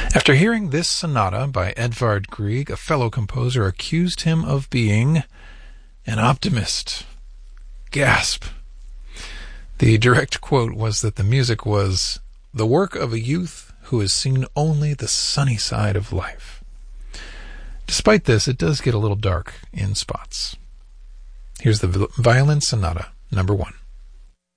After hearing this sonata by Edvard Grieg, a fellow composer accused him of being an optimist. Gasp. The direct quote was that the music was the work of a youth who has seen only the sunny side of life. Despite this, it does get a little dark in spots. Here's the Violin Sonata, number 1.